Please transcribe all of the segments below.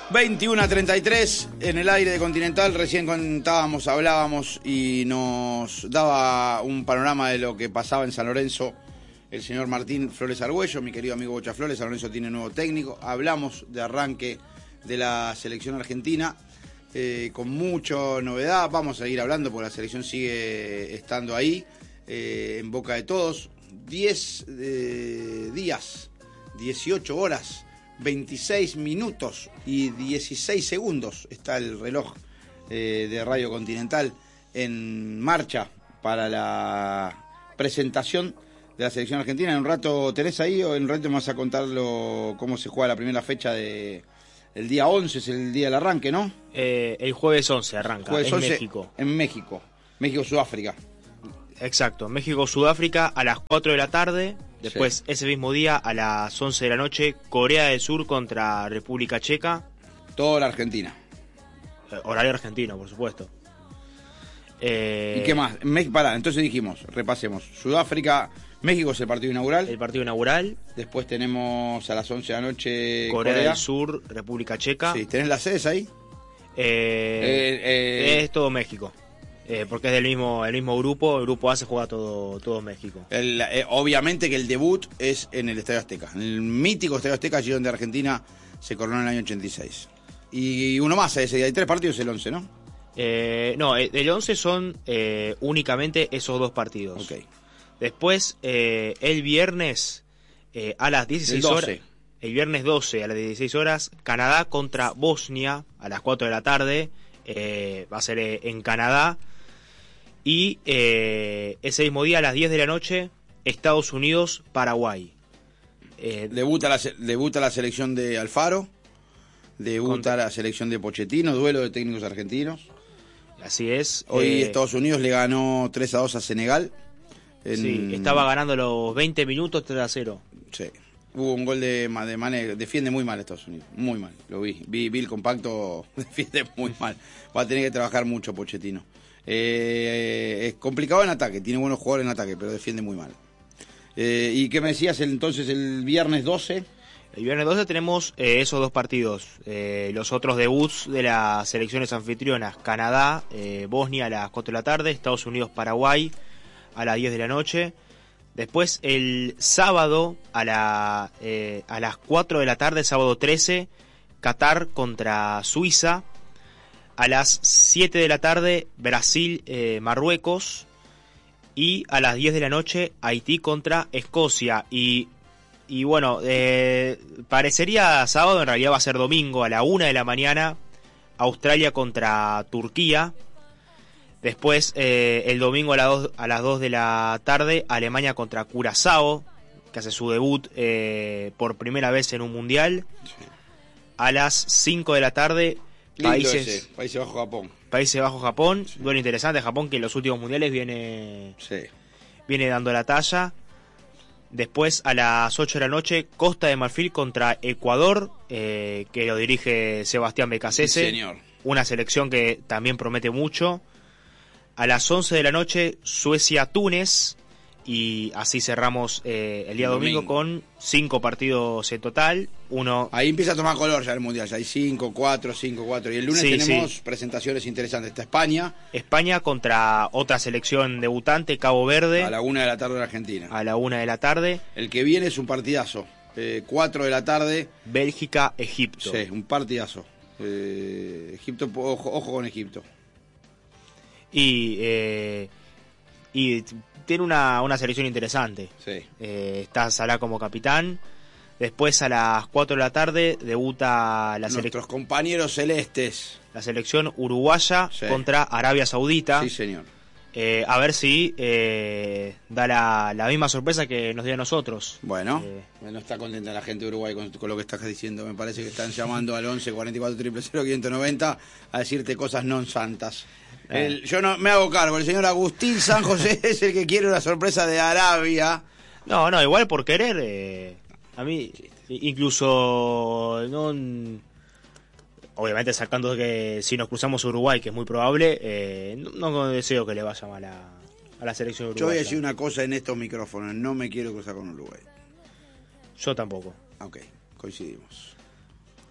21:33 en el aire de Continental. Recién hablábamos y nos daba un panorama de lo que pasaba en San Lorenzo el señor Martín Flores Argüello, mi querido amigo Bocha Flores. San Lorenzo tiene nuevo técnico. Hablamos de arranque de la selección argentina con mucha novedad. Vamos a seguir hablando porque la selección sigue estando ahí en boca de todos. 10 días, 18 horas, 26 minutos y 16 segundos está el reloj de Radio Continental en marcha para la presentación de la selección argentina. En un rato tenés ahí, o en un rato me vas a contar cómo se juega la primera fecha el día 11, es el día del arranque, ¿no? El jueves 11 arranca, jueves en 11, México. En México, Sudáfrica. Exacto, México-Sudáfrica a las 4 de la tarde. Después, ese mismo día, a las 11 de la noche, Corea del Sur contra República Checa. Toda la Argentina. Horario argentino, por supuesto. ¿Y qué más? Entonces dijimos, repasemos. Sudáfrica, México es el partido inaugural. El partido inaugural. Después tenemos a las 11 de la noche Corea del Sur, República Checa. Sí, ¿tenés las sedes ahí? Es todo México. Porque es el mismo grupo. El grupo A se juega todo México. Obviamente que el debut es en el Estadio Azteca. En el mítico Estadio Azteca, allí donde Argentina se coronó en el año 86. Y uno más ese día. Hay 3 partidos el 11, ¿no? No, el 11 son únicamente esos 2 partidos. Okay. Después, el viernes a las 16 horas. El viernes 12 a las 16 horas, Canadá contra Bosnia a las 4 de la tarde. Va a ser en Canadá. Y ese mismo día a las 10 de la noche, Estados Unidos-Paraguay. Debuta la selección de Alfaro. Debuta la selección de Pochettino. Duelo de técnicos argentinos. Así es. Hoy Estados Unidos le ganó 3-2 a Senegal. Sí, estaba ganando los 20 minutos 3-0. Sí. Hubo un gol de Mané. Defiende muy mal Estados Unidos. Muy mal. Lo vi. Vi el compacto. Defiende muy mal. Va a tener que trabajar mucho Pochettino. Es complicado en ataque. Tiene buenos jugadores en ataque, pero defiende muy mal. ¿Y qué me decías entonces el viernes 12? El viernes 12 tenemos esos 2 partidos. Los otros debuts de las selecciones anfitrionas. Canadá, Bosnia a las 4 de la tarde. Estados Unidos, Paraguay a las 10 de la noche. Después el sábado a las 4 de la tarde, sábado 13, Qatar contra Suiza. A las 7 de la tarde, Brasil, Marruecos. Y a las 10 de la noche, Haití contra Escocia. Y bueno, parecería sábado, en realidad va a ser domingo a la 1 de la mañana, Australia contra Turquía. Después, el domingo a las 2 de la tarde, Alemania contra Curazao, que hace su debut por primera vez en un mundial. Sí. A las 5 de la tarde, Países Bajos-Japón. Sí. Duelo interesante, Japón que en los últimos mundiales viene dando la talla. Después, a las 8 de la noche, Costa de Marfil contra Ecuador, que lo dirige Sebastián Becasese. Sí, señor. Una selección que también promete mucho. A las 11 de la noche, Suecia-Túnez. Y así cerramos el día domingo con 5 partidos en total. Ahí empieza a tomar color ya el mundial. Ya hay 5-4. Y el lunes tenemos presentaciones interesantes. Está España. España contra otra selección debutante, Cabo Verde. A la 1 de la tarde en Argentina. A la 1 de la tarde. El que viene es un partidazo. 4 de la tarde. Bélgica-Egipto. Sí, un partidazo. Egipto, ojo con Egipto. Y tiene una selección interesante. Sí. Está Salah como capitán. Después a las 4 de la tarde debuta nuestros compañeros celestes. La selección uruguaya contra Arabia Saudita. Sí, señor. A ver si da la misma sorpresa que nos dio a nosotros. Bueno, no está contenta la gente de Uruguay con lo que estás diciendo. Me parece que están llamando al 11 44 000 590 a decirte cosas non santas. Yo no me hago cargo. El señor Agustín San José es el que quiere una sorpresa de Arabia. No, igual por querer. A mí, incluso obviamente sacando que si nos cruzamos a Uruguay, que es muy probable, no deseo que le vaya mal a la selección uruguaya. Yo voy a decir una cosa en estos micrófonos, no me quiero cruzar con Uruguay. Yo tampoco. Ok, coincidimos.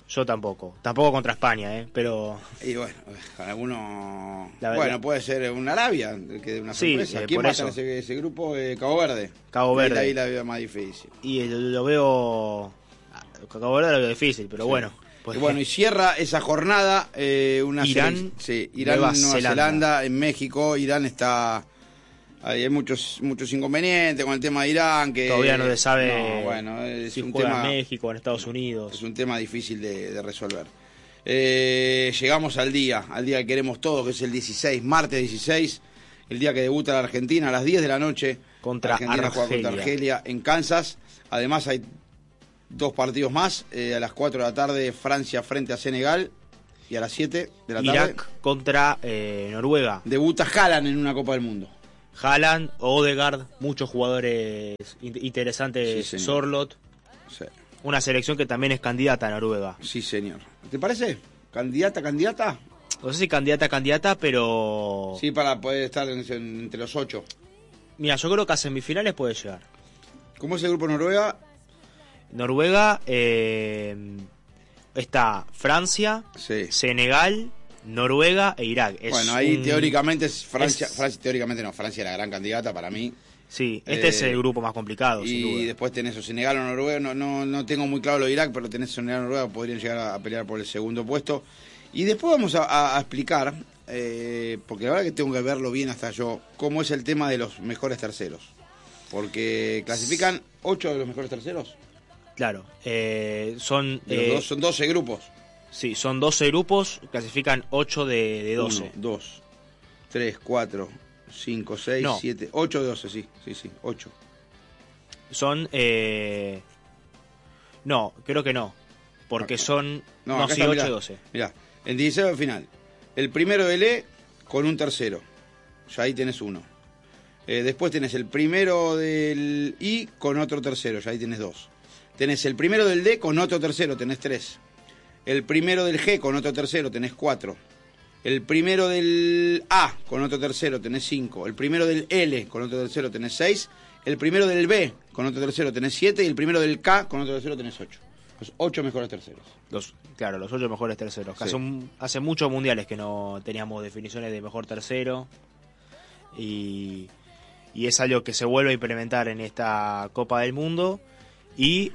Yo tampoco contra España, pero... Y bueno, alguno... Bueno, puede ser una Arabia, que de una sorpresa. ¿Quién más en ese grupo? Cabo Verde. Cabo Verde. Ahí la veo más difícil. Y lo veo... Cabo Verde lo veo difícil, pero sí. Bueno. Pues, y cierra esa jornada Irán, Nueva Zelanda, en México. Irán está... Hay muchos inconvenientes con el tema de Irán, que todavía no se sabe es si un juega tema, en México o en Estados Unidos. Es un tema difícil de resolver. Llegamos al día que queremos todos, que es el 16, martes 16, el día que debuta la Argentina a las 10 de la noche. Argentina juega contra Argelia en Kansas. Además hay 2 partidos más, a las 4 de la tarde Francia frente a Senegal y a las 7 de la tarde Irak contra Noruega. Debuta Haaland en una Copa del Mundo. Haaland, Odegaard, muchos jugadores interesantes, sí, Sorloth. Sí. Una selección que también es candidata a Noruega. Sí, señor. ¿Te parece? ¿Candidata? No sé si candidata, pero... Sí, para poder estar entre los 8. Mira, yo creo que a semifinales puede llegar. ¿Cómo es el grupo Noruega? Noruega está Francia, sí, Senegal, Noruega e Irak. Ahí teóricamente Francia teóricamente no, Francia es la gran candidata para mí. Sí, es el grupo más complicado, y sin duda. Después tenés o Senegal o Noruega, no tengo muy claro lo de Irak, pero tenés Senegal o Noruega, podrían llegar a pelear por el segundo puesto. Y después vamos a explicar, porque la verdad que tengo que verlo bien hasta yo, cómo es el tema de los mejores terceros. Porque clasifican 8 de los mejores terceros. Claro, son 12 grupos. Sí, son 12 grupos, clasifican 8 de 12. 1, 2, 3, 4, 5, 6, 7, 8 de 12, sí, 8. Son... no, creo que no, porque son... No, sí, 8 de 12. Mirá, en 16 al final, el primero del E con un tercero, ya ahí tenés uno. Después tenés el primero del I con otro tercero, ya ahí tenés 2. Tenés el primero del D con otro tercero, tenés 3. El primero del G con otro tercero tenés 4. El primero del A con otro tercero tenés 5. El primero del L con otro tercero tenés 6. El primero del B con otro tercero tenés 7. Y el primero del K con otro tercero tenés 8. Los 8 mejores terceros. Los 8 mejores terceros. Sí. Hace muchos mundiales que no teníamos definiciones de mejor tercero. Y es algo que se vuelve a implementar en esta Copa del Mundo. Y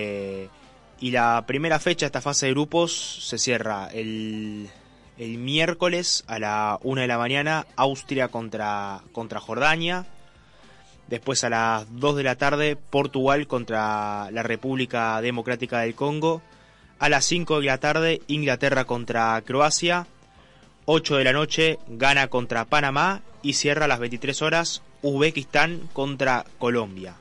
la primera fecha de esta fase de grupos se cierra el miércoles a la 1 de la mañana, Austria contra Jordania. Después a las 2 de la tarde, Portugal contra la República Democrática del Congo. A las 5 de la tarde, Inglaterra contra Croacia. 8 de la noche, Ghana contra Panamá. Y cierra a las 23 horas, Uzbekistán contra Colombia.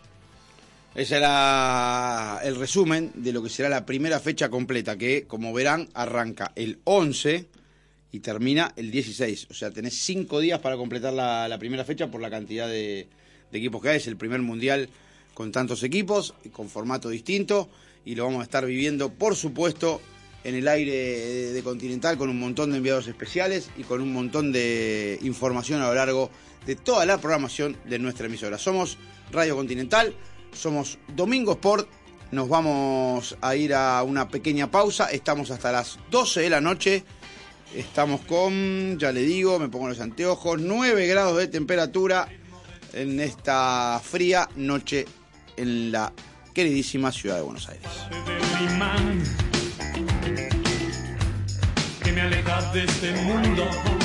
Ese era el resumen de lo que será la primera fecha completa, que, como verán, arranca el 11 y termina el 16. O sea, tenés 5 días para completar la primera fecha por la cantidad de equipos que hay. Es el primer mundial con tantos equipos, con formato distinto, y lo vamos a estar viviendo, por supuesto, en el aire de Continental, con un montón de enviados especiales y con un montón de información a lo largo de toda la programación de nuestra emisora. Somos Radio Continental. Somos Domingo Sport, nos vamos a ir a una pequeña pausa, estamos hasta las 12 de la noche, estamos con, ya le digo, me pongo los anteojos, 9 grados de temperatura en esta fría noche en la queridísima ciudad de Buenos Aires. Que me aleja de este mundo.